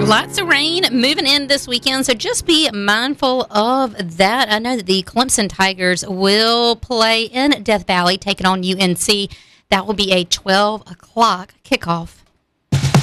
Lots of rain moving in this weekend, so just be mindful of that. I know that the Clemson Tigers will play in Death Valley, taking on UNC. That will be a 12 o'clock kickoff.